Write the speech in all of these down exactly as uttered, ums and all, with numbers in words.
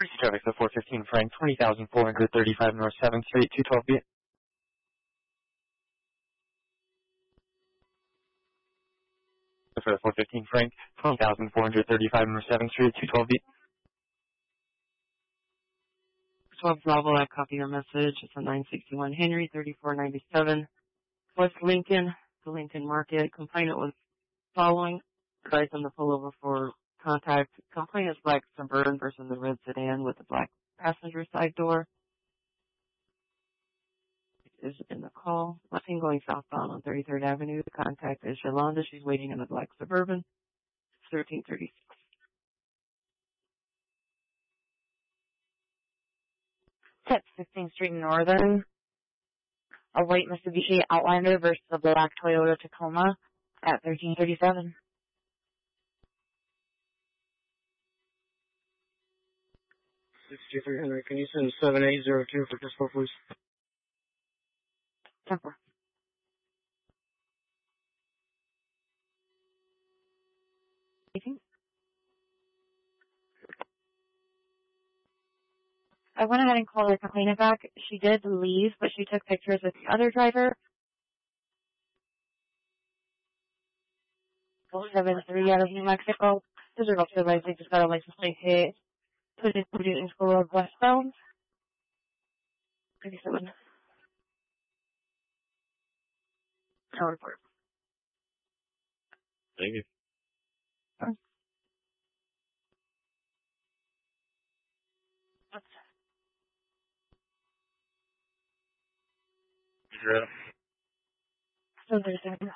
Traffic to four fifteen Frank, twenty thousand four hundred thirty-five North seventh Street, two twelve B. For the four fifteen Frank, twenty thousand four hundred thirty-five North seventh Street, two twelve B. twelve Bravo, I copy your message. It's a nine sixty-one Henry, thirty-four ninety-seven West Lincoln, the Lincoln Market. Complainant was following. Advised them to pull over for contact. Complainant's black Suburban versus the red sedan with the black passenger side door. Is in the call. Nothing going southbound on thirty-third Avenue. The contact is Yolanda. She's waiting in the black Suburban. thirteen thirty-six. Tip fifteenth Street Northern. A white Mitsubishi Outlander versus a black Toyota Tacoma at thirteen thirty-seven. sixty-three Henry, can you send seven eight zero two for Disco, please? Temple. I went ahead and called her complainant back. She did leave, but she took pictures with the other driver. seven three out of New Mexico. Those are also advised they just got a license plate hit. Put it, put it in School Road westbound. thirty-seven. I'll report. Thank you. Huh? Yeah. So thirty-seven.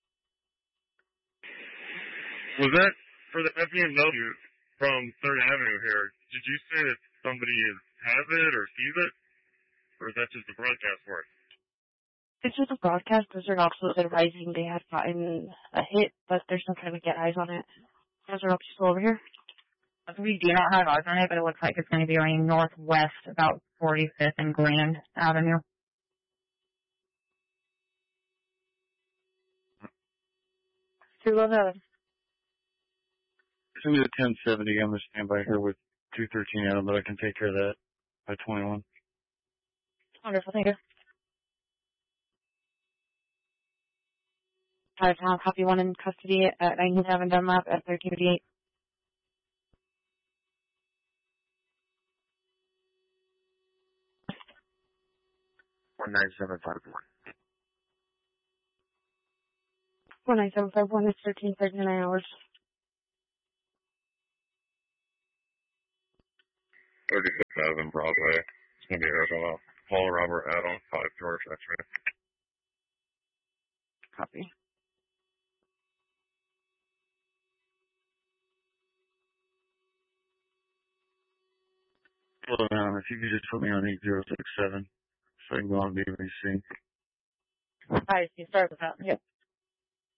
Was that for the F B W from third Avenue here? Did you say that somebody is, has it or sees it? Or is that just a broadcast for it? It's just a broadcast. Those are also advising they had gotten a hit, but there's no time to get eyes on it. Those are still over here. We do not have eyes on it, but it looks like it's going to be going northwest about forty-fifth and Grand Avenue. two eleven. Send me the ten seventy. I'm going to stand by here with two thirteen Adam, but I can take care of that by twenty-one. Wonderful, thank you. Five pound copy one in custody at ninety-seven Dunlap at thirteen fifty-eight. one nine seven five one. one nine seven five one is thirteen thirty-nine hours. thirty-six Avenue Broadway. It's going to be Arizona. Paul Robert Adam, five George X-ray. Copy. Hello, um, if you could just put me on eight zero six seven so I can go on B B C. Hi, you start with that. Yep.